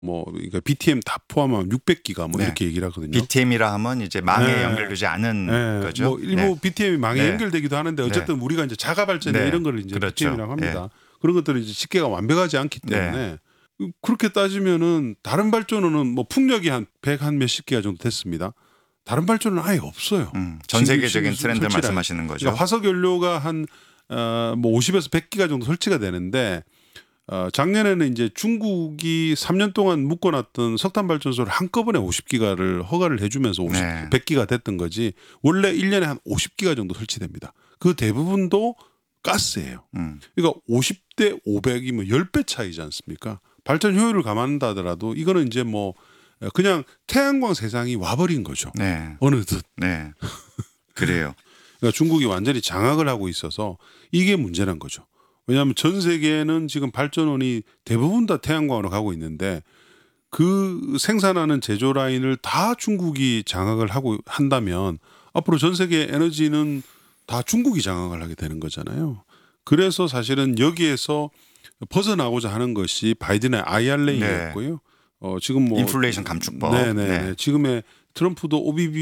뭐 그러니까 BTM 다 포함하면 600기가 뭐 네. 이렇게 얘기를 하거든요. BTM이라 하면 이제 망에 네. 연결되지 않은 네. 거죠. 뭐 일부 네. BTM이 망에 네. 연결되기도 하는데 어쨌든 우리가 이제 자가 발전이나 네. 이런 거를 이제 그렇죠. BTM이라고 합니다. 그런 것들은 이제 집계가 완벽하지 않기 때문에 그렇게 따지면은 다른 발전원은 뭐 풍력이 한 100 한 몇십 기가 정도 됐습니다. 다른 발전은 아예 없어요. 전 세계적인 트렌드 설치를 말씀하시는 거죠. 그러니까 화석 연료가 한 뭐 50에서 100기가 정도 설치가 되는데 작년에는 이제 중국이 3년 동안 묶어놨던 석탄 발전소를 한꺼번에 50기가를 허가를 해주면서 100기가 됐던 거지. 원래 1년에 한 50기가 정도 설치됩니다. 그 대부분도 가스예요. 그러니까 50대 500이 뭐 10배 차이지 않습니까? 발전 효율을 감안한다 하더라도 이거는 이제 뭐 그냥 태양광 세상이 와버린 거죠. 네. 어느덧. 네. 그래요. 그러니까 중국이 완전히 장악을 하고 있어서 이게 문제란 거죠. 왜냐하면 전 세계는 지금 발전원이 대부분 다 태양광으로 가고 있는데 그 생산하는 제조 라인을 다 중국이 장악을 하고 한다면 앞으로 전 세계 에너지는 다 중국이 장악을 하게 되는 거잖아요. 그래서 사실은 여기에서 벗어나고자 하는 것이 바이든의 IRA였고요. 지금 뭐 인플레이션 감축법. 네네. 지금의 트럼프도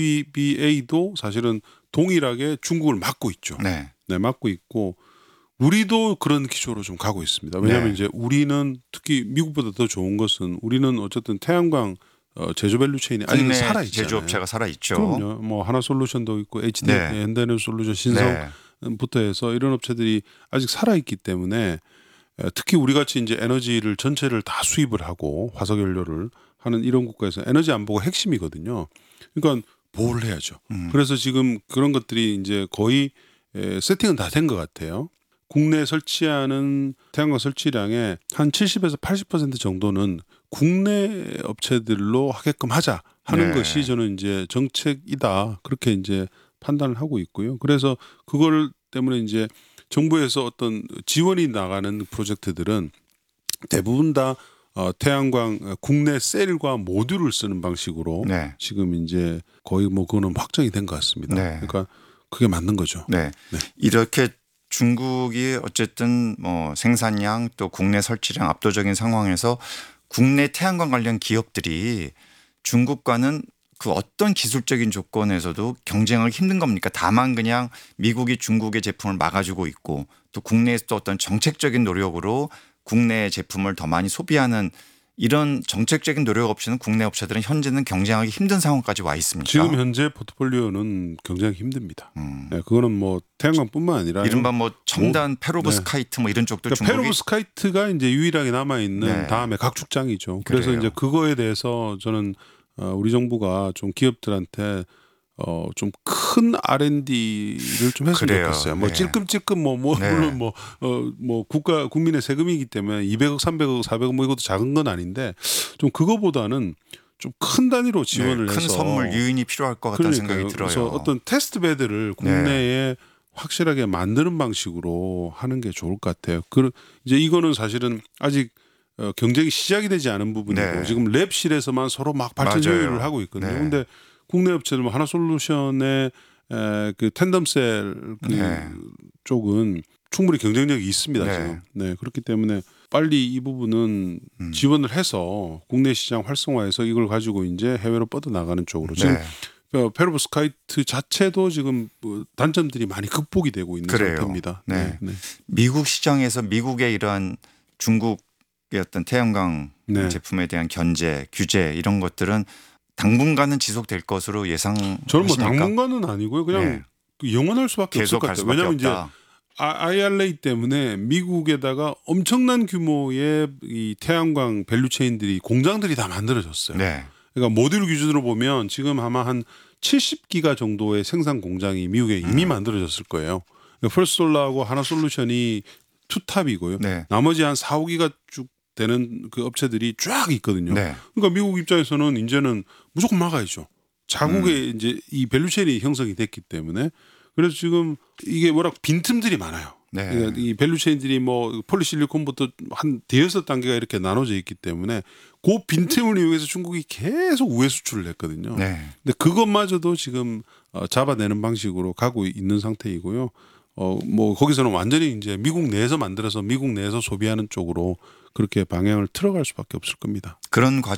OBBBA도 사실은 동일하게 중국을 막고 있죠. 네, 막고 있고 우리도 그런 기조로 좀 가고 있습니다. 왜냐하면 이제 우리는 특히 미국보다 더 좋은 것은 우리는 어쨌든 태양광 제조 밸류 체인이 아직은 살아 있잖아요. 제조업체가 살아 있죠. 그럼요. 뭐 하나솔루션도 있고 HD 현대에너솔루션 신성부터 해서 이런 업체들이 아직 살아 있기 때문에 특히 우리 같이 이제 에너지를 전체를 다 수입을 하고 화석 연료를 하는 이런 국가에서 에너지 안보가 핵심이거든요. 그러니까 보호를 해야죠. 그래서 지금 그런 것들이 이제 거의 세팅은 다 된 것 같아요. 국내에 설치하는 태양광 설치량의 한 70에서 80% 정도는 국내 업체들로 하게끔 하자 하는 것이 저는 이제 정책이다 그렇게 이제 판단을 하고 있고요. 그래서 그걸 때문에 이제 정부에서 어떤 지원이 나가는 프로젝트들은 대부분 다 태양광 국내 셀과 모듈을 쓰는 방식으로 지금 이제 거의 뭐 그거는 확정이 된 것 같습니다. 그러니까 그게 맞는 거죠. 이렇게 중국이 어쨌든 뭐 생산량 또 국내 설치량 압도적인 상황에서 국내 태양광 관련 기업들이 중국과는 그 어떤 기술적인 조건에서도 경쟁하기 힘든 겁니까? 다만 그냥 미국이 중국의 제품을 막아주고 있고 또 국내에서 또 어떤 정책적인 노력으로 국내 제품을 더 많이 소비하는 이런 정책적인 노력 없이는 국내 업체들은 현재는 경쟁하기 힘든 상황까지 와 있습니다. 지금 현재 포트폴리오는 경쟁하기 힘듭니다. 네, 그거는 뭐 태양광뿐만 아니라 이른바 뭐 첨단 페로브스카이트 뭐 이런 쪽도 그러니까 중국이 페로브스카이트가 이제 유일하게 남아 있는 다음에 각축장이죠. 그래서 이제 그거에 대해서 저는 우리 정부가 좀 기업들한테 좀 큰 R&D를 좀 했으면 좋겠어요. 뭐 찔끔찔끔 물론 뭐 국민의 세금이기 때문에 200억, 300억, 400억 뭐 이것도 작은 건 아닌데 좀 그거보다는 좀 큰 단위로 지원을 해서 큰 선물 유인이 필요할 것 같다는 생각이 들어요. 그래서 어떤 테스트 베드를 국내에 확실하게 만드는 방식으로 하는 게 좋을 것 같아요. 이제 이거는 사실은 아직 경쟁이 시작이 되지 않은 부분이고 지금 랩실에서만 서로 막 발전 효율을 하고 있거든요. 그런데 국내 업체들 뭐 하나솔루션의 그 텐덤셀 쪽은 충분히 경쟁력이 있습니다. 지금. 그렇기 때문에 빨리 이 부분은 지원을 해서 국내 시장 활성화해서 이걸 가지고 이제 해외로 뻗어 나가는 쪽으로 지금 페로브스카이트 자체도 지금 단점들이 많이 극복이 되고 있는 상태입니다. 미국 시장에서 미국의 이러한 중국의 어떤 태양광 제품에 대한 견제, 규제 이런 것들은 당분간은 지속될 것으로 예상하십니까? 저는 뭐 당분간은 아니고요. 그냥 영원할 수밖에 없을 것 같아요. 왜냐하면 이제 IRA 때문에 미국에다가 엄청난 규모의 이 태양광 밸류체인들이 공장들이 다 만들어졌어요. 그러니까 모듈 기준으로 보면 지금 아마 한 70기가 정도의 생산 공장이 미국에 이미 만들어졌을 거예요. 펄스솔라하고 하나솔루션이 투탑이고요. 나머지 한 4, 5기가 쭉 되는 그 업체들이 쫙 있거든요. 그러니까 미국 입장에서는 이제는 무조건 막아야죠. 자국의 이제 이 밸류체인이 형성이 됐기 때문에 그래서 지금 이게 워낙 빈틈들이 많아요. 그러니까 이 밸류체인들이 뭐 폴리실리콘부터 한 대여섯 단계가 이렇게 나눠져 있기 때문에 그 빈틈을 이용해서 중국이 계속 우회 수출을 했거든요. 근데 그것마저도 지금 잡아내는 방식으로 가고 있는 상태이고요. 뭐 거기서는 완전히 이제 미국 내에서 만들어서 미국 내에서 소비하는 쪽으로 그렇게 방향을 틀어갈 수밖에 없을 겁니다. 그런